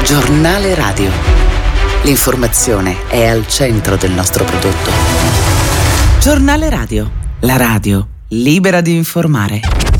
Giornale Radio. L'informazione è al centro del nostro prodotto. Giornale Radio. La radio libera di informare.